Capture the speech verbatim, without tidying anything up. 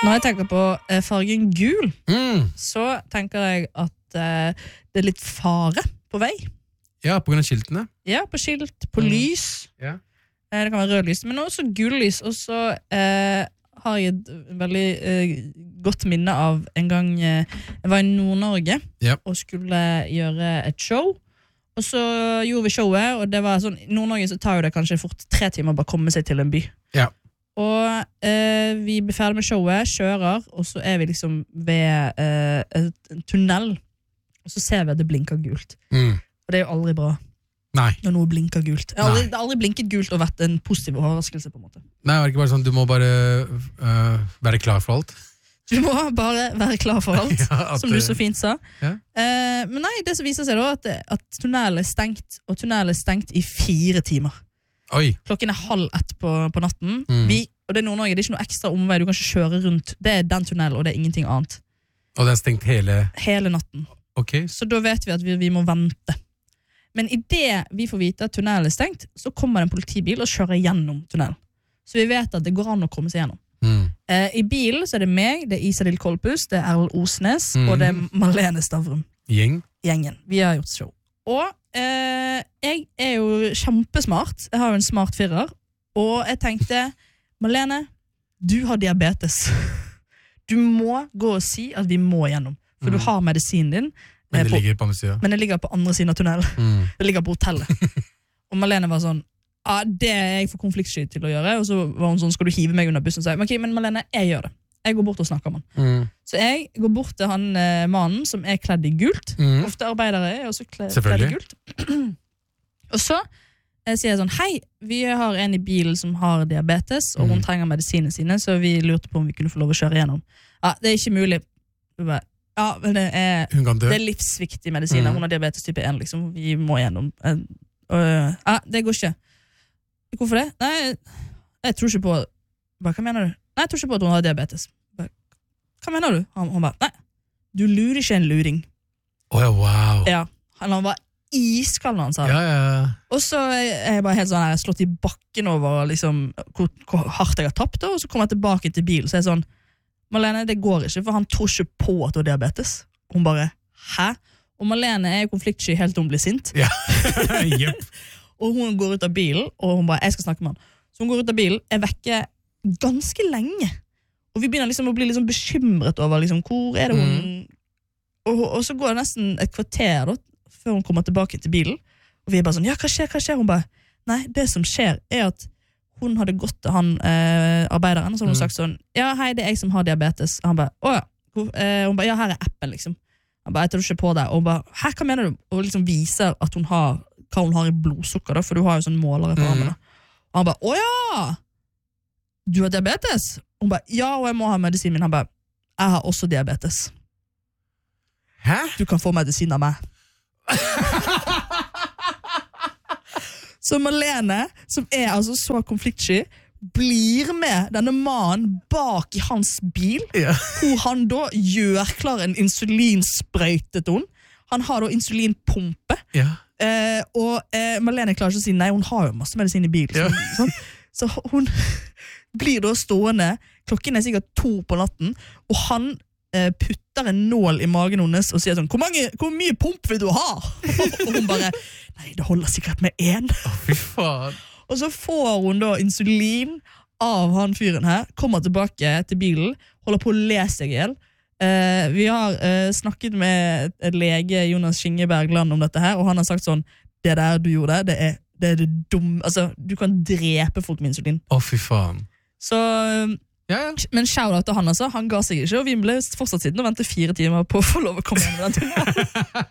Når jeg tenker på eh, fargen gul, Mm. så tenker jeg at eh, det er litt fare på vei. Ja, på grunn av skiltene. Ja, på skilt, på Mm. lys. Ja. Eh, det kan være rød lys, men også gul lys. Og så eh, har jeg et veldig eh, godt minne av en gang eh, jeg var i Nord-Norge Ja. og skulle gjøre et show. Og så gjorde vi showet, og det var sånn, i Nord-Norge så tar jo det kanskje fort tre timer bare å komme seg til en by. Ja. Og eh, vi blir ferdig med showet, kjører, og så er vi liksom ved eh, en tunnel, og så ser vi at det blinker gult. Mm. Og det er jo aldri bra Nei. når noe blinker gult. Jeg har aldri, Nei. det har aldri blinket gult og vært en positiv overraskelse på en måte. Nei, var det ikke bare sånn, du må bare øh, være klar for alt. Du må bare være klar for alt, Ja, at som du det- så fint sa. Ja. Eh, men nei, det som viser seg da, at, at tunnelen er stengt, og tunnelen er stengt i fire timer. Oi. Klokken er halv ett på, på natten. Mm. Vi, og det er Nord-Norge, det er ikke noe ekstra omvei, du kan ikke kjøre rundt. Det er den tunnelen, og det er ingenting annet. Og det er stengt hele... Hele natten. Ok. Så da vet vi at vi, vi må vente. Men i det vi får vite at tunnelen er stengt, så kommer det en politibil og kjører gjennom tunnelen. Så vi vet at det går an å komme seg gjennom. Mm. Eh, I bilen så er det meg, det er Isadil Kolpus, det er Erl Osnes, Mm. og det er Marlene Stavrum. Gjeng. Gjengen. Vi har gjort show. Og eh, jeg er jo kjempesmart. Jeg har jo en smart firer. Og jeg tenkte, Marlene, du har diabetes. Du må gå og si at vi må gjennom. For Mm. du har medisinen din. Men eh, det på, ligger på andre siden. men det ligger på andre siden av tunnelen. Mm. Det ligger på hotellet. Og Marlene var sånn, ja, det er jeg for konfliktsky til å gjøre. Og så var hun sånn, skal du hive meg under bussen? Så jeg, ok, men Marlene, jeg gjør det. Jeg går bort og snakker med han. Mm. Så jeg går bort til han eh, mannen som er kledd i gult. Mm. Ofte arbeidere er også kledd, kledd i Selvfølgelig. gult. Og så eh, sier jeg sånn, hei, vi har en i bilen som har diabetes, og hun Mm. trenger medisinene sine, så vi lurte på om vi kunne få lov å kjøre gjennom. Ja, det er ikke mulig. Jeg bare, ja, men det er, Hun kan dø. det er livsviktige medisiner. Mm. Hun har diabetes type en, liksom. Vi må gjennom. Eh, og, ja, det går ikke. Hvorfor det? Nei, jeg tror ikke på... Hva, hva mener du? Nei, jeg tror ikke på at hun har diabetes. Bare, hva mener du? Han, han bare, nei, du lurer ikke en luring. Åja, wow. Ja, han, han var iskald når han sa det. Ja, ja. Og så er jeg bare helt sånn her, slått i bakken over liksom, hvor, hvor hardt jeg har tapt det, og så kommer jeg tilbake til bilen, så er jeg sånn, Marlene, det går ikke, for han tror ikke på at du har diabetes. Hun bare, hæ? Og Marlene er jo konfliktsky helt til hun blir sint. Ja. Jepp. Og hun går ut av bilen, og hun bare, jeg skal snakke med han. Så hun går ut av bilen, er vekke ganske lenge. Og vi begynner liksom å bli liksom bekymret over, liksom, hvor er det hun... Mm. Og, og så går det nesten et kvarter da, før hun kommer tilbake til bilen. Og vi er bare sånn, ja, hva skjer, hva skjer? Hun bare, nei, det som skjer er at hun hadde gått til han eh, arbeideren, og så hadde hun Mm. sagt sånn, ja, hei, det er jeg som har diabetes. Og han bare, åja. Eh, hun bare, ja, her er appen, liksom. Han bare, jeg tror ikke på det. Og hun bare, hæ, hva mener du? Og liksom viser at hun har hva hun har i blodsukker, da, for du har jo sånn målere på Mm. armen. Da. Og han bare, å ja, du har diabetes? Hun bare, ja, og jeg må ha medisin min. Han bare, jeg har også diabetes. Hæ? Du kan få medisin av meg. Så Marlene, som er altså så konfliktsky, blir med denne mannen bak i hans bil, Ja. hvor han da gjør klar en insulinsprøyte til hun. Han har da insulinpumpe, Ja. eh, og eh, Marlene klarer ikke å si nei, hun har jo masse medisin i bilen. Ja. Sånn, så hun blir da stående, klokken er sikkert to på natten, og han eh, putter en nål i magen hennes og sier sånn, hvor, mange, hvor mye pump vil du ha? Og hun bare, nei, det holder sikkert med én. Å, fy faen. Og så får hun da insulin av han fyren her, kommer tilbake til bilen, holder på å le seg ihjel. Eh, vi har eh, snakket med et lege, Jonas Skingeberg-Land, om dette her, og han har sagt sånn, det der du gjorde, det er det, er det dumme, altså, du kan drepe folk med insulin. Å, fy faen. Så, Ja, ja. men shout-out til han altså, han ga seg ikke, og vi ble fortsatt siden og ventet fire timer på å få lov å komme hjem med den tunnelen.